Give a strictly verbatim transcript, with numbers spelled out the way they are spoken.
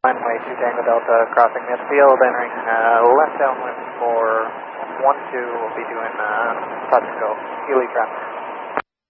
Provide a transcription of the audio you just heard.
Runway two Tango Delta crossing midfield, entering uh, left downwind for one two, we'll be doing uh, touch and go, Healy traffic.